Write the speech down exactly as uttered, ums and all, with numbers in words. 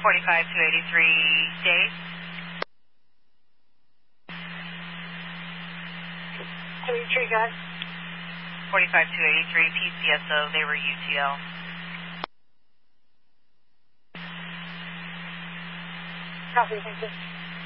forty-five two eighty-three, Dave. two eighty-three, go ahead. forty-five two eighty-three, P C S O, they were U T L. Copy, thank you.